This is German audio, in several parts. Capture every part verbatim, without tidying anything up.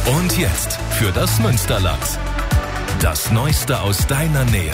Und jetzt für das Münsterland. Das Neueste aus deiner Nähe.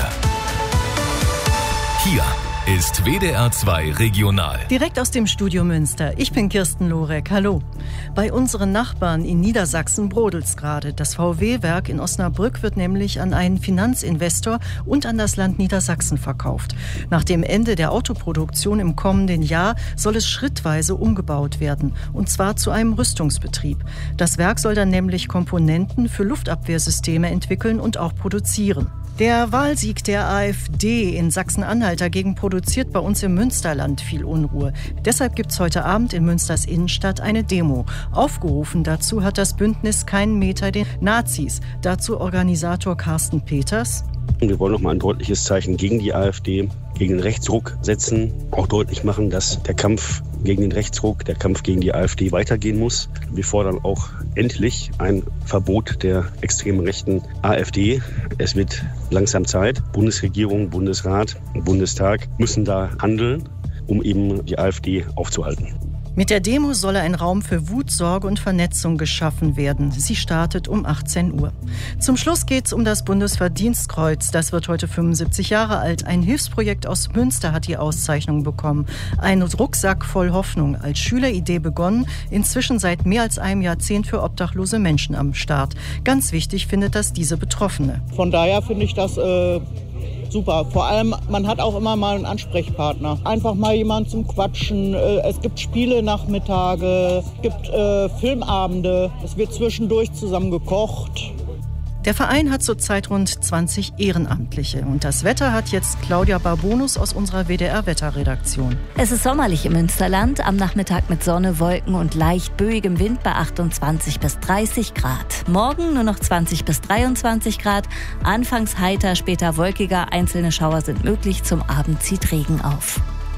Hier ist W D R zwei Regional. Direkt aus dem Studio Münster. Ich bin Kirsten Lorek. Hallo. Bei unseren Nachbarn in Niedersachsen brodelt's gerade. Das V W-Werk in Osnabrück wird nämlich an einen Finanzinvestor und an das Land Niedersachsen verkauft. Nach dem Ende der Autoproduktion im kommenden Jahr soll es schrittweise umgebaut werden. Und zwar zu einem Rüstungsbetrieb. Das Werk soll dann nämlich Komponenten für Luftabwehrsysteme entwickeln und auch produzieren. Der Wahlsieg der AfD in Sachsen-Anhalt dagegen produziert bei uns im Münsterland viel Unruhe. Deshalb gibt's heute Abend in Münsters Innenstadt eine Demo. Aufgerufen dazu hat das Bündnis Keinen Meter den Nazis. Dazu Organisator Carsten Peters. Wir wollen nochmal ein deutliches Zeichen gegen die AfD, gegen den Rechtsruck setzen. Auch deutlich machen, dass der Kampf gegen den Rechtsruck, der Kampf gegen die AfD weitergehen muss. Wir fordern auch endlich ein Verbot der extremen rechten AfD. Es wird langsam Zeit. Bundesregierung, Bundesrat und Bundestag müssen da handeln, um eben die AfD aufzuhalten. Mit der Demo solle ein Raum für Wut, Sorge und Vernetzung geschaffen werden. Sie startet um achtzehn Uhr. Zum Schluss geht es um das Bundesverdienstkreuz. Das wird heute fünfundsiebzig Jahre alt. Ein Hilfsprojekt aus Münster hat die Auszeichnung bekommen. Ein Rucksack voll Hoffnung. Als Schüleridee begonnen, inzwischen seit mehr als einem Jahrzehnt für obdachlose Menschen am Start. Ganz wichtig findet das diese Betroffene. Von daher finde ich das äh super. Vor allem, man hat auch immer mal einen Ansprechpartner. Einfach mal jemanden zum Quatschen. Es gibt Spiele-Nachmittage, es gibt äh, Filmabende. Es wird zwischendurch zusammen gekocht. Der Verein hat zurzeit rund zwanzig Ehrenamtliche. Und das Wetter hat jetzt Claudia Barbonus aus unserer W D R-Wetterredaktion. Es ist sommerlich im Münsterland. Am Nachmittag mit Sonne, Wolken und leicht böigem Wind bei achtundzwanzig bis dreißig Grad. Morgen nur noch zwanzig bis dreiundzwanzig Grad. Anfangs heiter, später wolkiger. Einzelne Schauer sind möglich. Zum Abend zieht Regen auf.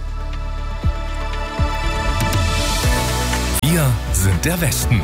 Wir sind der Westen.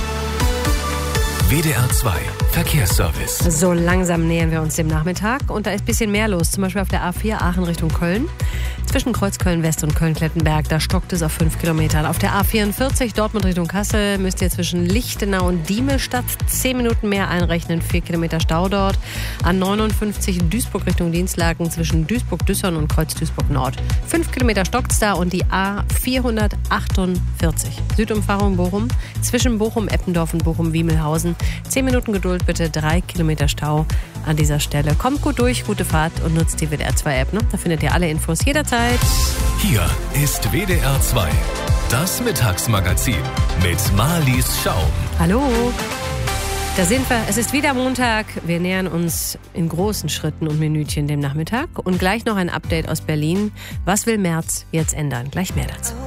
W D R zwei Verkehrsservice. So langsam nähern wir uns dem Nachmittag und da ist ein bisschen mehr los, zum Beispiel auf der A vier Aachen Richtung Köln. Zwischen Kreuz Köln-West und Köln-Klettenberg, da stockt es auf fünf Kilometern. Auf der A vierundvierzig Dortmund Richtung Kassel müsst ihr zwischen Lichtenau und Diemelstadt zehn Minuten mehr einrechnen, vier Kilometer Stau dort. A neunundfünfzig Duisburg Richtung Dienstlaken zwischen Duisburg-Düssern und Kreuz Duisburg-Nord. fünf Kilometer stockt's da und die A vierhundertachtundvierzig Südumfahrung Bochum zwischen Bochum-Eppendorf und Bochum-Wiemelhausen. zehn Minuten Geduld bitte, drei Kilometer Stau an dieser Stelle. Kommt gut durch, gute Fahrt und nutzt die W D R zwei App. Ne? Da findet ihr alle Infos jederzeit. Hier ist W D R zwei, das Mittagsmagazin mit Marlies Schaum. Hallo, da sind wir. Es ist wieder Montag. Wir nähern uns in großen Schritten und Minütchen dem Nachmittag. Und gleich noch ein Update aus Berlin. Was will Merz jetzt ändern? Gleich mehr dazu.